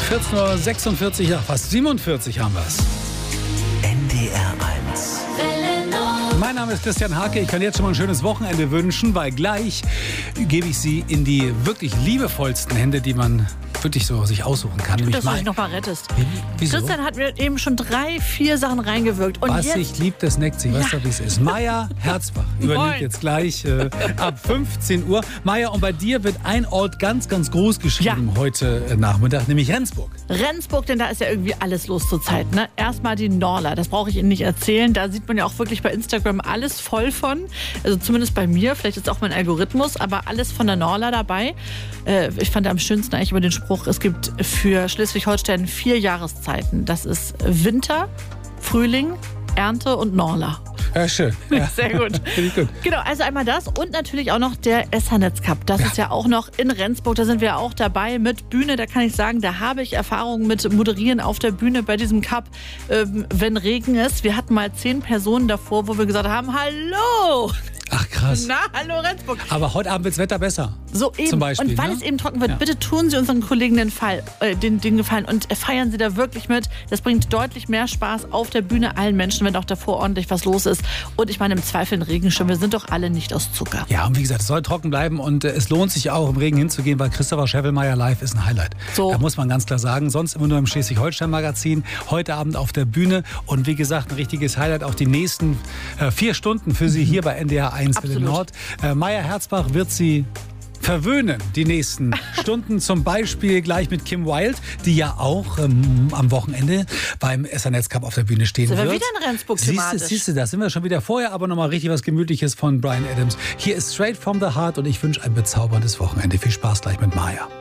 14:46 Uhr, ja, fast 47 haben wir es. NDR 1. Mein Name ist Christian Hake. Ich kann jetzt schon mal ein schönes Wochenende wünschen, weil gleich gebe ich Sie in die wirklich liebevollsten Hände, die man wirklich so sich aussuchen kann. Dass du dich noch mal rettest. Wieso? Christian hat mir eben schon 3, 4 Sachen reingewirkt. Und Was jetzt sich liebt, das neckt sich. Weißt du, wie es ist? Maja Herzbach übernimmt jetzt gleich ab 15 Uhr. Maja, und bei dir wird ein Ort ganz, ganz groß geschrieben heute Nachmittag, nämlich Rendsburg. Rendsburg, denn da ist ja irgendwie alles los zurzeit. Ne? Erstmal die Norla, das brauche ich Ihnen nicht erzählen. Da sieht man ja auch wirklich bei Instagram alles voll von. Also zumindest bei mir, vielleicht ist auch mein Algorithmus, aber alles von der Norla dabei. Ich fand am schönsten eigentlich über den Spruch, es gibt für Schleswig-Holstein 4 Jahreszeiten. Das ist Winter, Frühling, Ernte und Norla. Ja, schön. Ja. Sehr gut. Finde ich gut. Genau, also einmal das und natürlich auch noch der SH-Netz Cup. Das ist ja auch noch in Rendsburg, da sind wir auch dabei mit Bühne. Da kann ich sagen, da habe ich Erfahrungen mit Moderieren auf der Bühne bei diesem Cup, wenn Regen ist. Wir hatten mal 10 Personen davor, wo wir gesagt haben, hallo! Ach krass. Na, hallo Rendsburg. Aber heute Abend wird das Wetter besser. So eben. Zum Beispiel, und weil es eben trocken wird, bitte tun Sie unseren Kollegen den Gefallen und feiern Sie da wirklich mit. Das bringt deutlich mehr Spaß auf der Bühne allen Menschen, wenn auch davor ordentlich was los ist. Und ich meine, im Zweifel ein Regenschirm. Wir sind doch alle nicht aus Zucker. Ja, und wie gesagt, es soll trocken bleiben und es lohnt sich auch, im Regen hinzugehen, weil Christopher Scheffelmeier live ist ein Highlight. So. Da muss man ganz klar sagen. Sonst immer nur im Schleswig-Holstein-Magazin. Heute Abend auf der Bühne. Und wie gesagt, ein richtiges Highlight. Auch die nächsten 4 Stunden für Sie hier bei NDR 1 Welle Nord. Maja Herzbach wird Sie verwöhnen die nächsten Stunden, zum Beispiel gleich mit Kim Wilde, die ja auch am Wochenende beim SH-Netz Cup auf der Bühne stehen Sind wird. wir wieder in Rendsburg thematisch. Siehst du, da sind wir schon wieder vorher, aber nochmal richtig was Gemütliches von Bryan Adams. Hier ist Straight from the Heart und ich wünsche ein bezauberndes Wochenende. Viel Spaß gleich mit Maja.